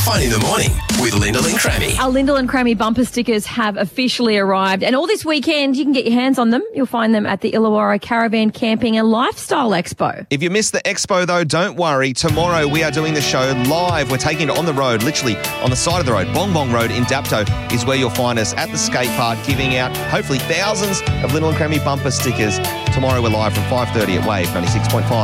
Fun in the morning with Lyndall and Crammy. Our Lyndall and Crammy bumper stickers have officially arrived, and all this weekend you can get your hands on them. You'll find them at the Illawarra Caravan Camping and Lifestyle Expo. If you missed the expo, though, don't worry. Tomorrow we are doing the show live. We're taking it on the road, literally on the side of the road. Bong Bong Road in Dapto is where you'll find us at the skate park, giving out hopefully thousands of Lyndall and Crammy bumper stickers. Tomorrow we're live from 5:30 at Wave 96.5.